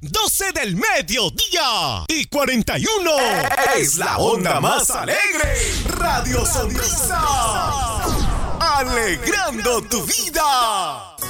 12 del mediodía y 41. Es la onda más alegre. Radio Sonrisa. Alegrando tu vida.